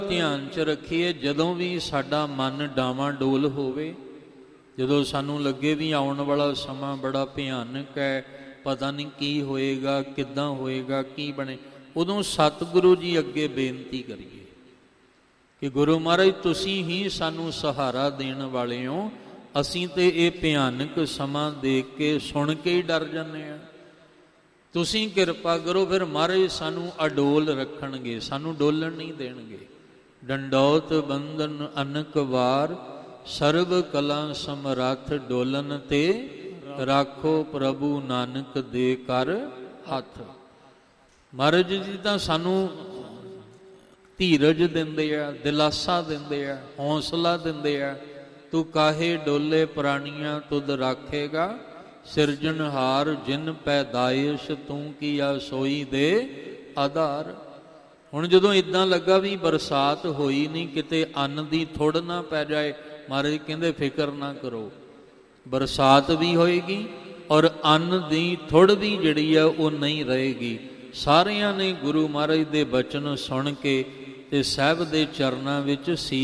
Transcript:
ਧਿਆਨ 'ਚ ਰੱਖੀਏ, ਜਦੋਂ ਵੀ ਸਾਡਾ ਮਨ ਡਾਵਾਂ ਡੋਲ ਹੋਵੇ, ਜਦੋਂ ਸਾਨੂੰ ਲੱਗੇ ਵੀ ਆਉਣ ਵਾਲਾ ਸਮਾਂ ਬੜਾ ਭਿਆਨਕ ਹੈ, ਪਤਾ ਨਹੀਂ ਕੀ ਹੋਏਗਾ, ਕਿੱਦਾਂ ਹੋਏਗਾ, ਕੀ ਬਣੇ, ਉਦੋਂ ਸਤਿਗੁਰੂ ਜੀ ਅੱਗੇ ਬੇਨਤੀ ਕਰੀਏ ਕਿ ਗੁਰੂ ਮਹਾਰਾਜ ਤੁਸੀਂ ਹੀ ਸਾਨੂੰ ਸਹਾਰਾ ਦੇਣ ਵਾਲੇ ਹੋ। ਅਸੀਂ ਤੇ ਇਹ ਭਿਆਨਕ ਸਮਾਂ ਦੇਖ ਕੇ ਸੁਣ ਕੇ ਹੀ ਡਰ ਜਾਂਦੇ ਹਾਂ। ਤੁਸੀਂ ਕਿਰਪਾ ਕਰੋ, ਫਿਰ ਮਹਾਰਾਜ ਸਾਨੂੰ ਅਡੋਲ ਰੱਖਣਗੇ, ਸਾਨੂੰ ਡੋਲਣ ਨਹੀਂ ਦੇਣਗੇ। ਡੰਡੌਤ ਬੰਧਨ ਅਨਕ ਵਾਰ, ਸਰਬ ਕਲਾ ਸਮਰੱਥ, ਡੋਲਨ ਤੇ ਰਾਖੋ ਪ੍ਰਭੂ ਨਾਨਕ ਦੇ ਕਰ ਹੱਥ। ਮਹਾਰਾਜ ਜੀ ਤਾਂ ਸਾਨੂੰ ਧੀਰਜ ਦਿੰਦੇ ਆ, ਦਿਲਾਸਾ ਦਿੰਦੇ ਆ, ਹੌਸਲਾ ਦਿੰਦੇ ਆ। ਤੂੰ ਕਾਹੇ ਡੋਲੇ ਪ੍ਰਾਣੀਆਂ ਤੁਧ ਰਾਖੇਗਾ, ਸਿਰਜਣਹਾਰ ਜਿਨ ਪੈਦਾਇਸ਼ ਤੂੰ ਕੀਆ ਸੋਈ ਦੇ ਆਧਾਰ। ਹੁਣ ਜਦੋਂ ਇੱਦਾਂ ਲੱਗਾ ਵੀ ਬਰਸਾਤ ਹੋਈ ਨਹੀਂ, ਕਿਤੇ ਅੰਨ ਦੀ ਥੁੜ ਨਾ ਪੈ ਜਾਏ, ਮਹਾਰਾਜ ਕਹਿੰਦੇ ਫਿਕਰ ਨਾ ਕਰੋ, ਬਰਸਾਤ ਵੀ ਹੋਏਗੀ ਔਰ ਅੰਨ ਦੀ ਥੁੜ ਵੀ ਜਿਹੜੀ ਆ ਉਹ ਨਹੀਂ ਰਹੇਗੀ। ਸਾਰਿਆਂ ਨੇ ਗੁਰੂ ਮਹਾਰਾਜ ਦੇ ਬਚਨ ਸੁਣ ਕੇ ਤੇ ਸਾਹਿਬ ਦੇ ਚਰਨਾਂ ਵਿੱਚ ਸੀ